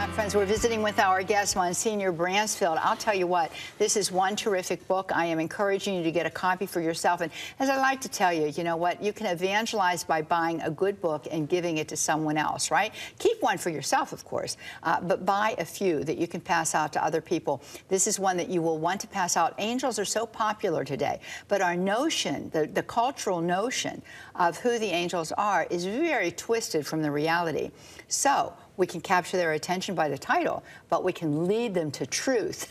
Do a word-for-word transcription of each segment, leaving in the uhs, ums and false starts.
back, friends. We're visiting with our guest, Monsignor Bransfield. I'll tell you what, this is one terrific book. I am encouraging you to get a copy for yourself. And as I like to tell you, you know what? You can evangelize by buying a good book and giving it to someone else, right? Keep one for yourself, of course, uh, but buy a few that you can pass out to other people. This is one that you will want to pass out. Angels are so popular today, but our notion, the, the cultural notion of who the angels are is very twisted from the reality. So we can capture their attention by the title, but we can lead them to truth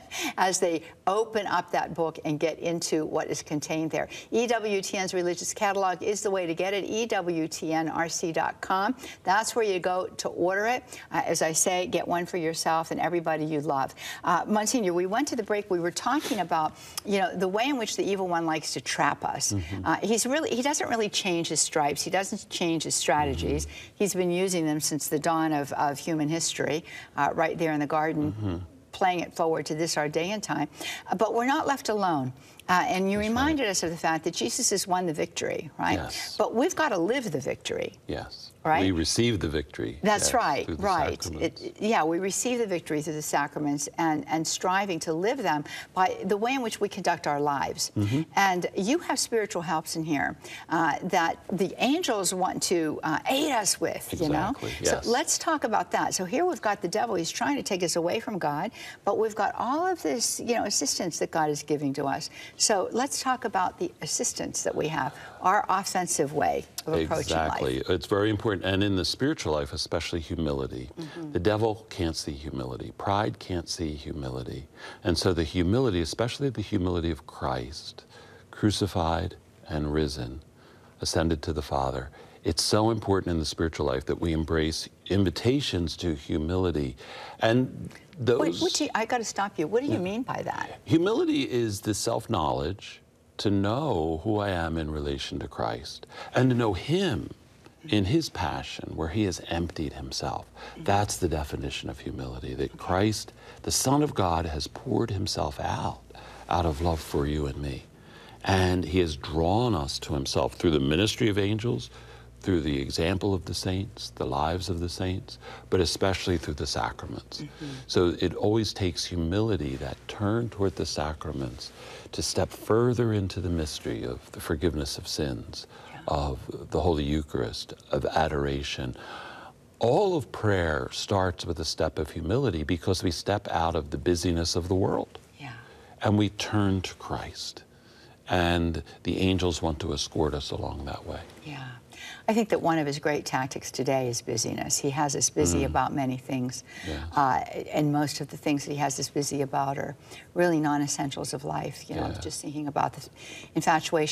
as they open up that book and get into what is contained there. E W T N's Religious Catalog is the way to get it, E W T N R C dot com. That's where you go to order it. Uh, as I say, get one for yourself and everybody you love. Uh, Monsignor, we went to the break. We were talking about, you know, the way in which the evil one likes to trap us. Mm-hmm. uh, he's really, he doesn't really change his stripes. He doesn't change his strategies. Mm-hmm. He's been using them since the dawn Of, of human history, uh, right there in the garden, mm-hmm. playing it forward to this our day and time. Uh, but we're not left alone. Uh, and you That's reminded right. us of the fact that Jesus has won the victory, right? Yes. But we've got to live the victory. Yes. Right? We receive the victory. That's yes, right, right. It, yeah, we receive the victory through the sacraments and, and striving to live them by the way in which we conduct our lives. Mm-hmm. And you have spiritual helps in here uh, that the angels want to uh, aid us with, exactly, you know? Yes. So let's talk about that. So here we've got the devil. He's trying to take us away from God, but we've got all of this, you know, assistance that God is giving to us. So let's talk about the assistance that we have, our offensive way of approaching exactly. life. It's very important. And in the spiritual life, especially humility. Mm-hmm. The devil can't see humility. Pride can't see humility. And so the humility, especially the humility of Christ, crucified and risen, ascended to the Father, it's so important in the spiritual life that we embrace invitations to humility. And those... Wait, what do you, I got to stop you. What do you yeah. mean by that? Humility is the self-knowledge to know who I am in relation to Christ and to know Him in His passion, where He has emptied Himself. That's the definition of humility, that Christ, the Son of God, has poured Himself out, out of love for you and me. And He has drawn us to Himself through the ministry of angels, through the example of the saints, the lives of the saints, but especially through the sacraments. Mm-hmm. So it always takes humility, that turn toward the sacraments, to step further into the mystery of the forgiveness of sins, yeah. of the Holy Eucharist, of adoration. All of prayer starts with a step of humility because we step out of the busyness of the world. Yeah. And we turn to Christ. And the angels want to escort us along that way. Yeah. I think that one of his great tactics today is busyness. He has us busy mm. about many things. Yeah. Uh, and most of the things that he has us busy about are really non-essentials of life. You know, yeah. just thinking about the infatuation